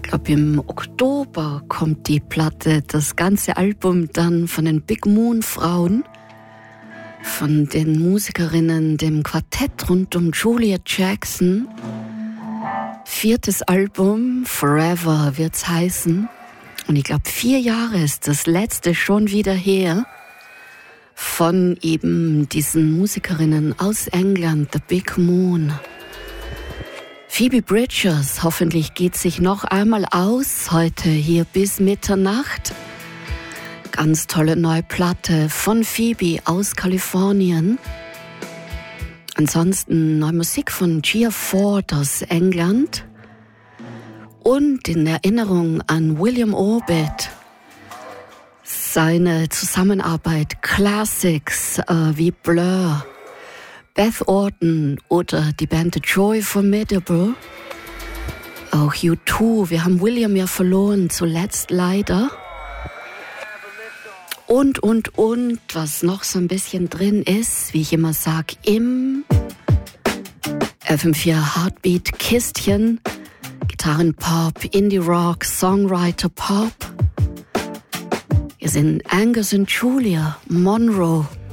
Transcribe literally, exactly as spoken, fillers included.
glaube im Oktober kommt die Platte, das ganze Album dann von den Big Moon Frauen, von den Musikerinnen, dem Quartett rund um Julia Jackson. Viertes Album, Forever wird's heißen. Und ich glaube, vier Jahre ist das letzte schon wieder her von eben diesen Musikerinnen aus England, The Big Moon. Phoebe Bridgers, hoffentlich geht sich noch einmal aus, heute hier bis Mitternacht. Ganz tolle neue Platte von Phoebe aus Kalifornien. Ansonsten neue Musik von Gia Ford aus England. Und in Erinnerung an William Orbit, seine Zusammenarbeit Classics äh, wie Blur, Beth Orton oder die Band The Joy Formidable, auch U zwei, wir haben William ja verloren, zuletzt leider. Und, und, und, was noch so ein bisschen drin ist, wie ich immer sag, im F M vier Heartbeat Kistchen, Gitarrenpop, Indie-Rock, Songwriter-Pop. Hier sind Angus und Julia, Monroe.